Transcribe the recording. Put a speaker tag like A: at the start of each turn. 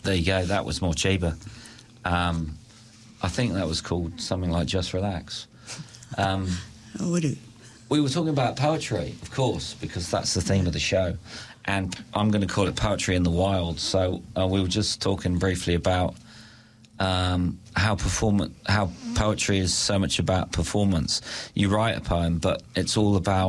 A: There you go. That was Morcheeba. I think that was called something like Just Relax. We were talking about poetry, of course, because that's the theme of the show. And I'm going to call it Poetry in the Wild. So we were just talking briefly about how poetry is so much about performance. You write a poem, but it's all about